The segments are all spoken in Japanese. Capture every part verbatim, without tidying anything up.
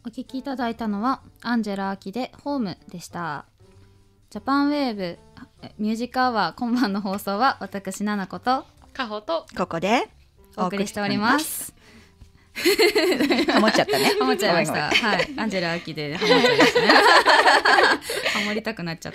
お聴きいただいたのはアンジェラ・アキでホームでした。ジャパンウェーブミュージックアワー今晩の放送は私ナナコとカホとここでお送りしております。 ハモっちゃったね。 ハモっちゃいました。はい、アンジェラ・アキでハモっちゃいましたね。ハモりたくなっちゃった。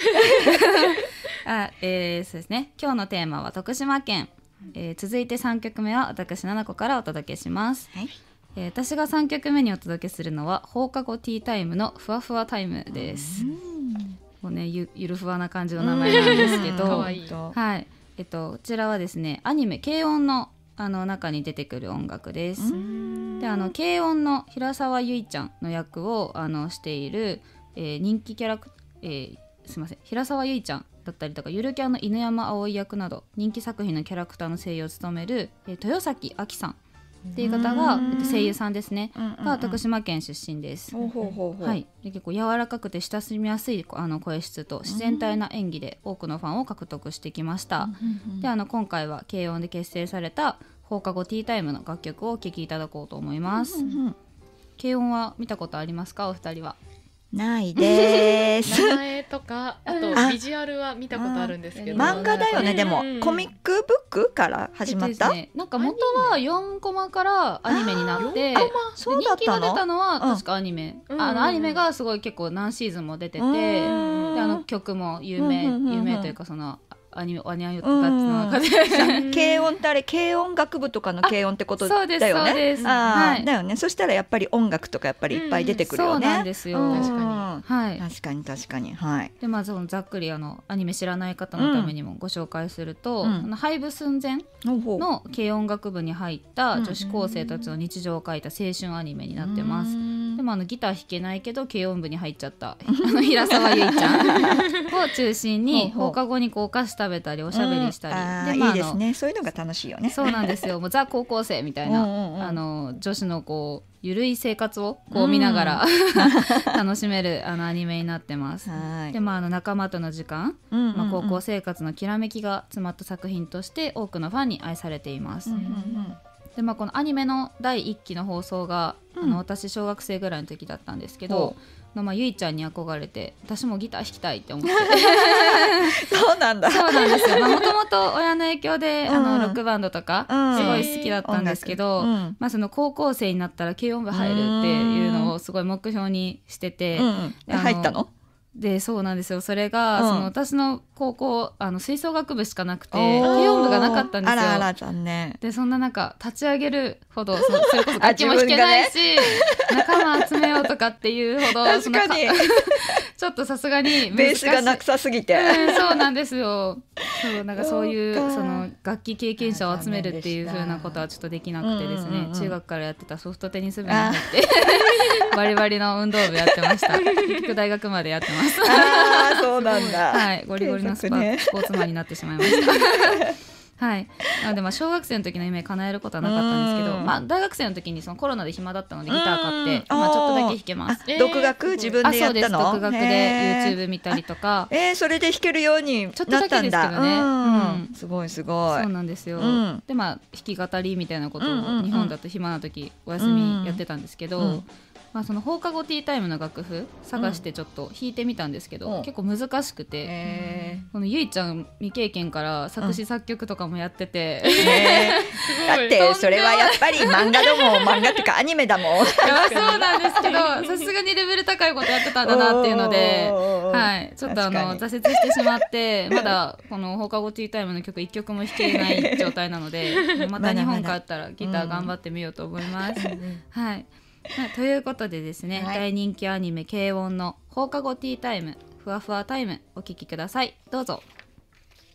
あ、えー、そうですね。今日のテーマは徳島県。えー、続いてさんきょくめは私ナナコからお届けします。はい。えー、私がさんきょくめにお届けするのは放課後ティータイムのふわふわタイムです。もうね ゆ, ゆるふわな感じの名前なんですけど、 かわいい。 はい、えっとこちらはですねアニメ軽音のあの中に出てくる音楽です。であの軽音の平沢ゆいちゃんの役をあのしている、えー、人気キャラク、えー、すいません平沢ゆいちゃんだったりとかゆるキャンの犬山葵役など人気作品のキャラクターの声優を務める、えー、豊崎あきさんっていう方が、えっと、声優さんですね、うんうんうん、が徳島県出身です。 ほうほうほうほう、 はい、で結構柔らかくて親しみやすいあの声質と自然体な演技で多くのファンを獲得してきました、うんうんうん、であの今回は軽音で結成された放課後ティータイムの楽曲をお聴きいただこうと思います、うんうんうん、軽音は見たことありますかお二人は？ ないです名前とかあとビジュアルは見たことあるんですけど漫画だよね。でも、うん、コミックブックから始まった、 ね、なんか元はよんコマからアニメになってそうだったの？ 人気が出たのは確かアニメ、うん、あのアニメがすごい結構何シーズンも出てて、うん、であの曲も有名、うん、有名というかそのアニメアニメたちの中で軽音ってあれ軽音楽部とかの軽音ってことだよね。 そうです、 はい、だよね。そしたらやっぱり音楽とかやっぱりいっぱい出てくるよね、うん、 そうなんですよ、 確かに、はい、 確かに確かに、はい、 でまあそのざっくりあのアニメ知らない方のためにもご紹介すると、うん、あの廃部寸前の軽音楽部に入った女子高生たちの日常を描いた青春アニメになってます、うん、でもあのギター弾けないけど軽音部に入っちゃったあの平沢ゆいちゃんを中心に放課後にこうお菓子食べたりおしゃべりしたり、うん、 あで、まあ、いいですね。そういうのが楽しいよね。 そうなんですよ。もうザ高校生みたいなうんうん、うん、あの女子のこうゆるい生活をこう見ながら、うん、楽しめるあのアニメになってます。はいで、まあ、あの仲間との時間、うんうんうんまあ、高校生活のきらめきが詰まった作品として多くのファンに愛されています、うんうんうんでまあ、このアニメのだいいっきの放送が、うん、あの私小学生ぐらいの時だったんですけど、のまあ、ゆいちゃんに憧れて私もギター弾きたいって思ってそうなんだ。 そうなんですよ。もともと親の影響で、うん、あのロックバンドとかすごい好きだったんですけど、うんまあ、その高校生になったら軽音部入るっていうのをすごい目標にしてて、 うんうん、入ったの？ でそうなんですよ。それが、うん、その私の高校あの吹奏楽部しかなくて軽音部がなかったんですよ。 あらあら残念。 でそんな中立ち上げるほど そ, それこそ楽器も弾けないし、ね、仲間集めようとかっていうほど確かにちょっとさすがにベースがなくさすぎて、 うん、そうなんですよ。そうなんかそういうその楽器経験者を集めるっていう風なことはちょっとできなくてですね、うんうんうん、中学からやってたソフトテニス部に入ってバリバリの運動部やってました。結局大学までやってます。 あーそうなんだ。 はい、ゴリゴリのスパ、ね、スポーツマンになってしまいましたはい、なのでまあ小学生の時の夢叶えることはなかったんですけど、まあ、大学生の時にそのコロナで暇だったのでギター買ってまあ、ちょっとだけ弾けます。 独学自分でやったの？ あ、そうです。独学で YouTube 見たりとか、 えー、それで弾けるようになったんだ。ちょっとだけですけどね、うん、すごいすごい。 そうなんですよ、うん、でまあ弾き語りみたいなことを日本だと暇な時お休みやってたんですけど、うんうんまあ、その放課後ティータイムの楽譜探してちょっと弾いてみたんですけど、うん、結構難しくて、このゆいちゃん未経験から作詞作曲とかもやってて、うんね、だってそれはやっぱり漫画だもん漫画っていうかアニメだもん。いやそうなんですけどさすがにレベル高いことやってたんだなっていうので、はい、ちょっとあの挫折してしまってまだこの放課後ティータイムの曲いっきょくも弾けない状態なのでまた日本帰ったらギター頑張ってみようと思います、うんはいはい、ということでですね、はい、大人気アニメ軽音の放課後ティータイムふわふわタイムお聴きください。どうぞ。